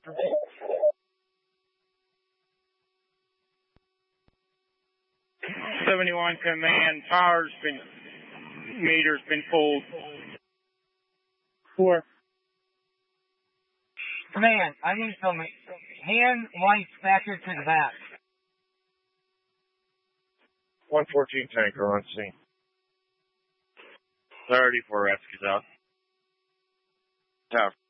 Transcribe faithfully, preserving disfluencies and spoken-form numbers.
seventy-one command, power's been, meter's been pulled. Four. Command, I need some hand lights back into the back. one fourteen tanker on scene. thirty-four rescues out. Tower.